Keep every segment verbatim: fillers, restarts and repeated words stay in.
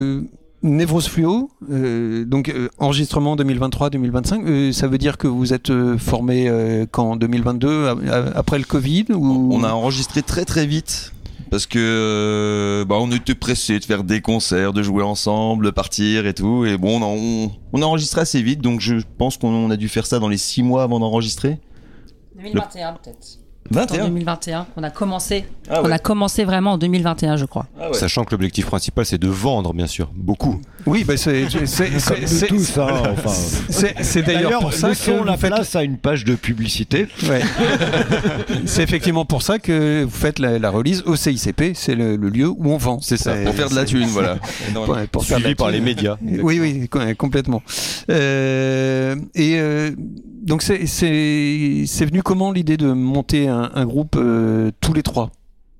Euh, Névrose Fluo, euh, donc euh, enregistrement deux mille vingt-trois deux mille vingt-cinq, euh, ça veut dire que vous êtes euh, formé euh, quand deux mille vingt-deux, a, a, après le Covid ou... On a enregistré très très vite parce que euh, bah, on était pressés de faire des concerts, de jouer ensemble, de partir et tout. Et bon, on, on a enregistré assez vite, donc je pense qu'on a dû faire ça dans les six mois avant d'enregistrer. deux mille vingt et un le... peut-être. vingt et un En deux mille vingt et un, on a commencé. Ah ouais. On a commencé vraiment en deux mille vingt et un, je crois. Ah ouais. Sachant que l'objectif principal, c'est de vendre, bien sûr, beaucoup. Oui, bah c'est c'est c'est c'est, c'est, tous, hein, enfin. c'est, c'est d'ailleurs, d'ailleurs pour ça laissons que la vous faites place à une page de publicité. Ouais. C'est effectivement pour ça que vous faites la, la release au C I C P, c'est le, le lieu où on vend. C'est ça, pour faire de la thune, voilà. Pour, pour Suivi faire par thune. les médias. Oui, oui, complètement. Euh, et euh, donc c'est, c'est, c'est venu comment l'idée de monter un, un groupe euh, tous les trois?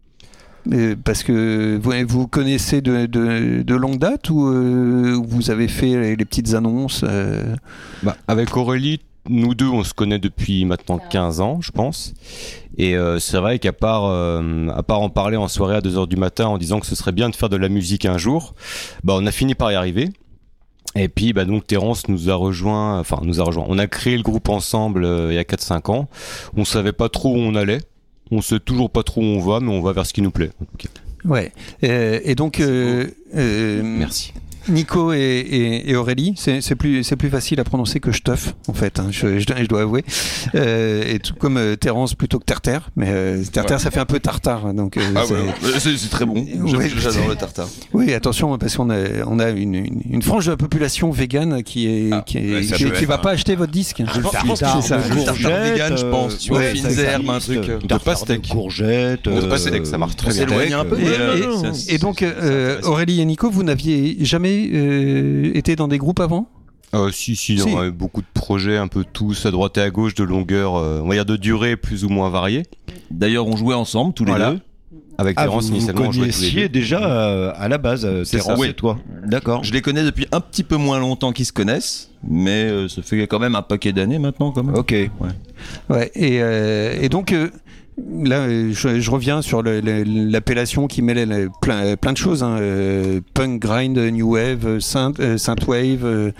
Euh, parce que vous, vous connaissez de, de, de longue date ou euh, vous avez fait les, les petites annonces euh... Bah, avec Aurélie, nous deux, on se connaît depuis maintenant quinze ans, je pense. Et euh, c'est vrai qu'à part, euh, à part en parler en soirée à deux heures du matin en disant que ce serait bien de faire de la musique un jour, bah, on a fini par y arriver. Et puis bah donc Terence nous a rejoint, enfin nous a rejoint. On a créé le groupe ensemble euh, il y a quatre cinq ans. On savait pas trop où on allait. On sait toujours pas trop où on va, mais on va vers ce qui nous plaît. Okay. Ouais. Euh, et donc euh, euh, merci. Nico et, et, et Aurélie, c'est, c'est, plus, c'est plus facile à prononcer que Stuff, en fait, hein, je, je, je dois avouer. Euh, et tout comme euh, Terence plutôt que Terre, mais euh, Terre, ouais. Ça fait un peu tartare. Donc, euh, ah c'est... Ouais, c'est, c'est très bon, ouais, j'adore le tartare. Oui, attention, parce qu'on a, on a une, une, une frange de la population végane qui est, ah, qui, est, ouais, qui, qui va un... pas acheter votre disque. Je pense que c'est ça, le tartare vegan, je pense. Tu vois, fines herbes, un truc. De pastèque. Courgettes. De pastèque, ça marche très bien. Un peu. Et donc, Aurélie et Nico, vous n'aviez jamais été dans des groupes avant ? Euh, si, si, si. On a eu beaucoup de projets, un peu tous, à droite et à gauche, de longueur, euh, on va dire de durée plus ou moins variée. D'ailleurs, on jouait ensemble, tous les voilà. deux. Avec ah, Terence, vous initialement, vous connaissiez déjà euh, à la base, c'est Terence ça, et oui. toi. D'accord. Je les connais depuis un petit peu moins longtemps qu'ils se connaissent, mais euh, ça fait quand même un paquet d'années maintenant, quand même. Ok. Ouais. Ouais. Et, euh, et donc. Euh... Là, je, je reviens sur le, le, l'appellation qui mêlait le, plein, plein de choses, hein, euh, punk, grind, new wave, synth, euh, synthwave. Euh,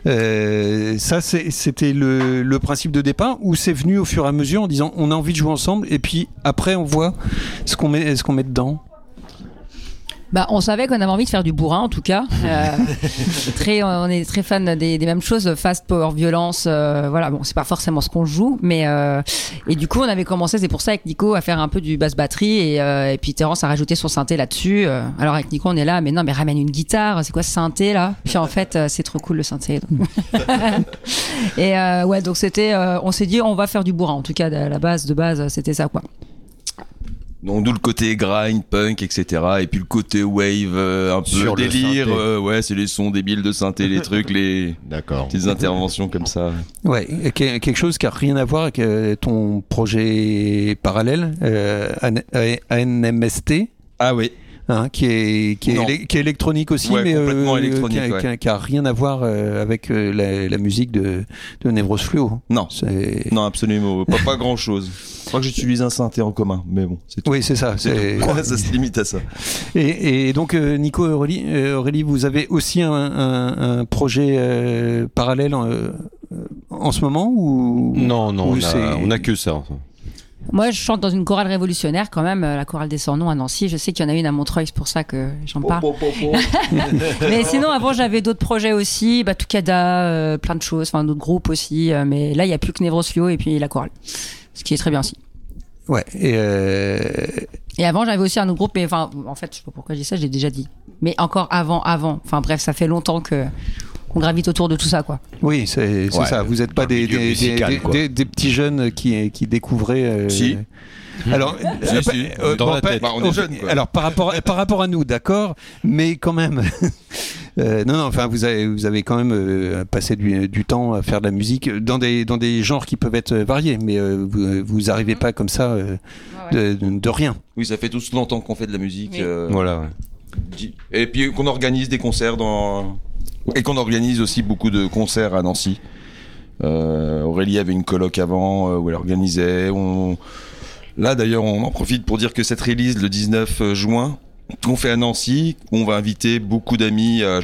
euh, ça, c'est, c'était le, le principe de départ, ou c'est venu au fur et à mesure en disant on a envie de jouer ensemble et puis après on voit ce qu'on met, ce qu'on met dedans. Bah, on savait qu'on avait envie de faire du bourrin, en tout cas. Euh, très, on est très fan des, des mêmes choses, fast power, violence. Euh, voilà, bon, c'est pas forcément ce qu'on joue, mais euh, et du coup, on avait commencé, c'est pour ça avec Nico, à faire un peu du basse batterie et, euh, et puis Terence a rajouté son synthé là-dessus. Euh, alors avec Nico, on est là, mais non, mais ramène une guitare. C'est quoi ce synthé là ? Puis en fait, euh, c'est trop cool le synthé. Donc. Et euh, ouais, donc c'était, euh, on s'est dit, on va faire du bourrin. En tout cas, à la base, de base, c'était ça, quoi. Donc d'où le côté grind, punk, et cetera. Et puis le côté wave, euh, un peu sur délire. Euh, ouais, c'est les sons débiles de synthé, les trucs, les, D'accord. les interventions comme ça. Ouais, quelque chose qui a rien à voir avec euh, ton projet parallèle, euh, A N M S T. Ah oui. Hein, qui est qui est, élé- qui est électronique aussi, ouais, mais complètement euh, électronique, qui, a, ouais. qui, a, qui a rien à voir euh, avec euh, la, la musique de, de Névrose Fluo. Non, c'est... non, absolument pas, pas grand chose. Je crois que j'utilise un synthé en commun, mais bon, c'est tout. Oui, c'est ça. C'est c'est... ça se limite à ça. Et, et donc euh, Nico et Aurélie, euh, Aurélie, vous avez aussi un, un, un projet euh, parallèle en, euh, en ce moment ou non, non, ou on, a, on a que ça. Enfin. Moi, je chante dans une chorale révolutionnaire quand même, la chorale des Sans-Noms à Nancy. Je sais qu'il y en a une à Montreuil, c'est pour ça que j'en parle. Oh, oh, oh, oh. Mais sinon, avant, j'avais d'autres projets aussi, bah, Tukada, euh, plein de choses, enfin d'autres groupes aussi. Euh, mais là, il n'y a plus que Névrose Fluo et puis la chorale, ce qui est très bien aussi. Ouais. Et, euh... et avant, j'avais aussi un autre groupe, mais enfin, en fait, je sais pas pourquoi je dis ça, je l'ai déjà dit. Mais encore avant, avant. Enfin bref, ça fait longtemps que. On gravite autour de tout ça, quoi. Oui, c'est, c'est ouais, ça. Vous n'êtes pas des, des, musical, des, des, des petits jeunes qui, qui découvraient. Euh... Si. Alors, si, euh, si. Euh, dans bon, la tête. Pas, bah, on est jeunes, quoi. Alors, par rapport, par rapport à nous, d'accord, mais quand même. euh, non, non. Enfin, vous avez, vous avez quand même euh, passé du, du temps à faire de la musique dans des, dans des genres qui peuvent être variés, mais euh, vous, vous arrivez pas comme ça euh, ouais, ouais. De, de rien. Oui, ça fait tous longtemps qu'on fait de la musique. Oui. Euh, voilà. Ouais. Et puis qu'on organise des concerts dans. Et qu'on organise aussi beaucoup de concerts à Nancy. Euh, Aurélie avait une coloc avant euh, où elle organisait. On... Là d'ailleurs, on en profite pour dire que cette release le dix-neuf juin, qu'on fait à Nancy. On va inviter beaucoup d'amis à